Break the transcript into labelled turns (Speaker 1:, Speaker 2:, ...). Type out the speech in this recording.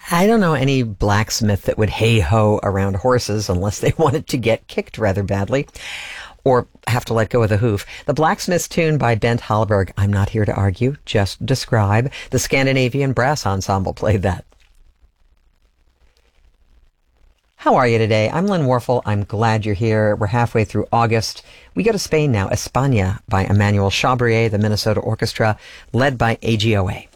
Speaker 1: I don't know any blacksmith that would hey-ho around horses unless they wanted to get kicked rather badly or have to let go of the hoof. The Blacksmith's Tune by Bent Hallberg. I'm not here to argue, just describe. The Scandinavian Brass Ensemble played that. How are you today? I'm Lynn Warfel. I'm glad you're here. We're halfway through August. We go to Spain now. España by Emmanuel Chabrier, the Minnesota Orchestra, led by AGOA.